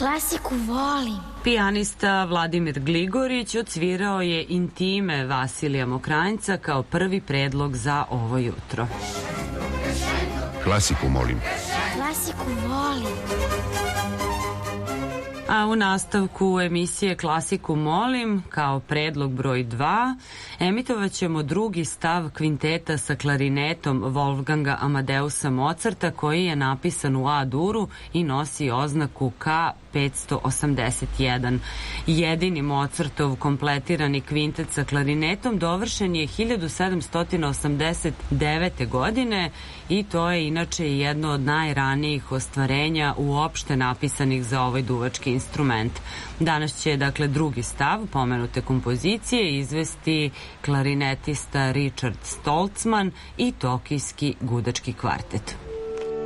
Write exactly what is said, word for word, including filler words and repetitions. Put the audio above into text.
Klasiku volim. Pijanista Vladimir Gligorić odsvirao je Intime Vasilija Mokranjca kao prvi predlog za ovo jutro. Klasiku molim. Klasiku volim. A u nastavku emisije Klasiku molim, kao predlog broj dva, emitovat ćemo drugi stav kvinteta sa klarinetom Wolfganga Amadeusa Mozarta, koji je napisan u A-duru i nosi oznaku K petsto osamdeset jedan. Jedini Mozartov kompletirani kvintet sa klarinetom dovršen je hiljadu sedamsto osamdeset devete. godine i to je inače jedno od najranijih ostvarenja uopšte napisanih za ovaj duvački instrument. Danas će, dakle, drugi stav pomenute kompozicije izvesti klarinetista Richard Stoltzman i tokijski gudački kvartet.